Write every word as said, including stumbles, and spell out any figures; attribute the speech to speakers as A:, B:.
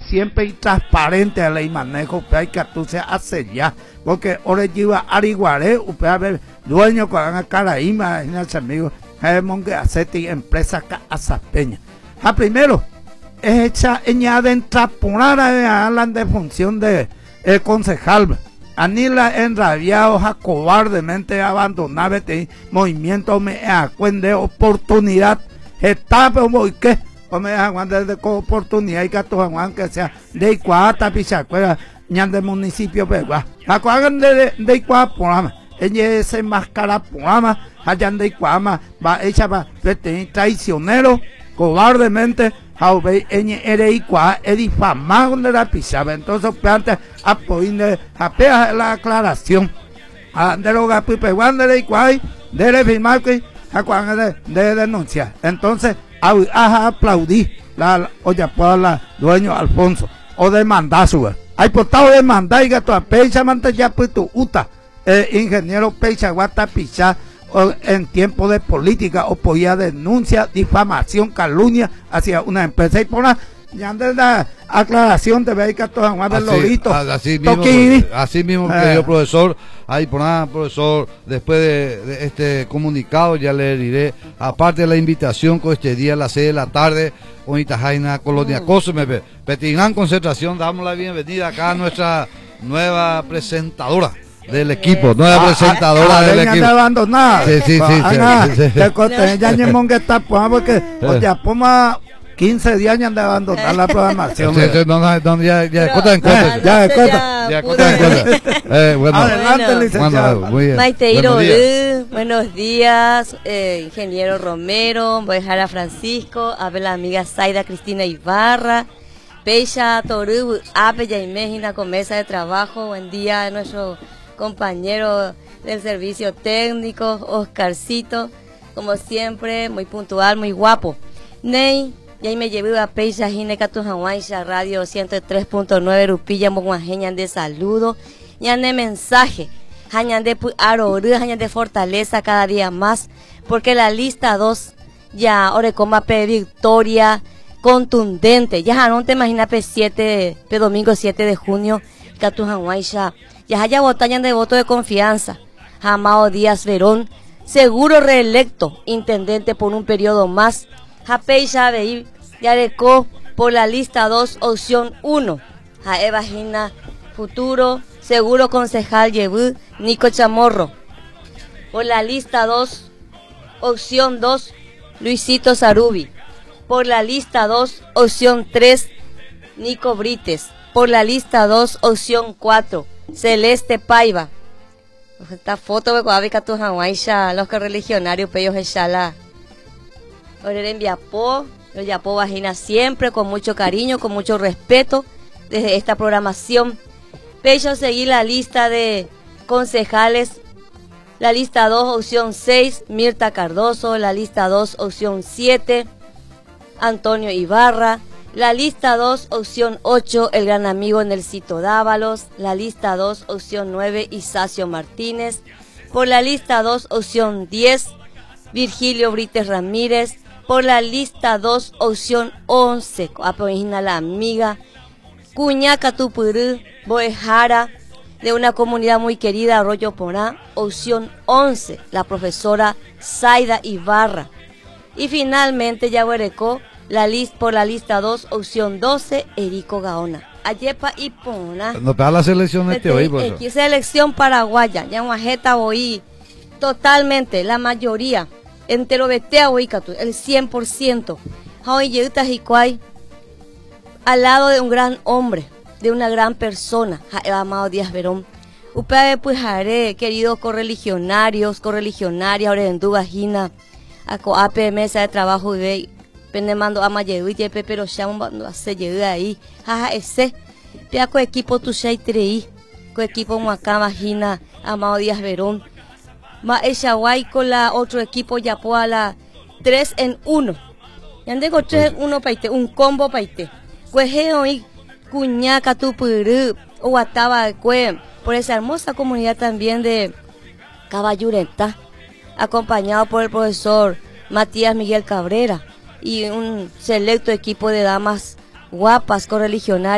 A: siempre y transparente a la y manejo, hay que tú se hace ya, porque ahora lleva ariguaré, usted a ver, dueño con la cara y imagínate amigo, hemos que hacer empresa a peña. A primero, es hecha añade entraponar a hablan de función de el concejal. Anila enrabiados a cobardemente abandonar este movimiento me acuende oportunidad. Etapa o qué, o me dejan de oportunidad y que todos que sea de cuata pichacuera, ñan de municipio pegua. Acuerdan de de cuata programa. Ella ese máscara programa, allá de cuama, va hecha va traicionero, cobardemente. Haube en ere igual es difamado de la pisaba, entonces antes apoyar apenas la aclaración de los gapipeguan de igual de firmar que de, de denunciar, entonces a aplaudir la oye por la dueño Alfonso o demandar su hay portado demandar y gato a pecha manta ya pues tu uta eh, ingeniero pecha guata picha en tiempo de política o podía denuncia, difamación, calumnia hacia una empresa y por la ya de la aclaración de ver que todos más del lobito
B: así mismo, así mismo eh. querido profesor, ahí por nada profesor, después de, de este comunicado ya le diré, aparte de la invitación con este día a las seis de la tarde con Itajaina Colonia mm. Cosme, Petigran Concentración, damos la bienvenida acá a nuestra nueva presentadora del equipo, nueva ah, presentadora ah, del equipo.
A: Abandonada.
B: Sí, sí, sí.
A: Ya ni monga está porque ya poma quince días ya de abandonar la programación.
B: Ya ya corta en cuenta.
A: Ya corta.
B: Ya corta en cuenta. Eh, bueno.
A: Adelante, licenciado.
B: Muy bien.
C: Maiteiro, buenos días, eh, ingeniero Romero, voy a dejar a Francisco, a ver la amiga Zaida Cristina Ibarra, Pecha Toru, Ape Yaimejina con mesa de trabajo, buen día a nuestro compañero del servicio técnico, Oscarcito, como siempre, muy puntual, muy guapo. Ney, y ahí me llevé a Pecha Gineca Tujahuaisha Radio ciento tres punto nueve Rupilla Moguajeñan de saludo, ñan de mensaje, jañan de aroru, jañan de fortaleza cada día más, porque la lista dos ya Orecoma P victoria contundente, ya no te imaginas P siete, P domingo siete de junio, Catujahuaisha. Ya haya votañan de voto de confianza. Amado Díaz Verón, seguro reelecto, intendente por un periodo más. Japey Xabeí Yareco por la lista dos, opción uno. Jaeva Gina Futuro, seguro concejal Yebú, Nico Chamorro. Por la lista dos, opción dos, Luisito Sarubi. Por la lista dos, opción tres, Nico Brites. Por la lista dos, opción cuatro, Celeste Paiva. Esta foto de Coavica Tujahuaisha, los que religionarios, peyos Echala. Oreren Viapó, los Yapó Vagina siempre, con mucho cariño, con mucho respeto, desde esta programación. Peyo seguir la lista de concejales. La lista dos, opción seis, Mirta Cardoso. La lista dos, opción siete, Antonio Ibarra. La lista dos, opción ocho, el gran amigo Nelsito Dávalos. La lista dos, opción nueve, Isacio Martínez. Por la lista dos, opción diez, Virgilio Brites Ramírez. Por la lista dos, opción once, apoyina la amiga Cuñaca Tupurú Boejara, de una comunidad muy querida, Arroyo Porá. Opción once, la profesora Zaida Ibarra. Y finalmente Yaguarecó, la lista por la lista dos, opción doce, Erico Gaona. Ayepa y Pona.
B: No pega la selección este hoy, por
C: eso. Selección paraguaya, Yaguajeta hoy, totalmente, la mayoría, entero betea hoy, el cien por ciento. Hoy lleguita Jicuay, al lado de un gran hombre, de una gran persona, Amado Díaz Verón. Upe pues haré, queridos correligionarios, correligionarias, Orenduga Gina, a P mesa de trabajo de Penemando ama llegué, yepe pero chamo no hace llegué ahí, jaja ese, pia co equipo tu shei trei, co equipo Muacama Gina, Amado Díaz Verón, ma Echaguay con la otro equipo Yapó a la tres en uno, ya tengo tres en uno paite, un combo paite, cueje hoy Cuñaca Tupurú, o ataba cue, por esa hermosa comunidad también de Caballurenta, acompañado por el profesor Matías Miguel Cabrera y un selecto equipo de damas guapas correligionarias.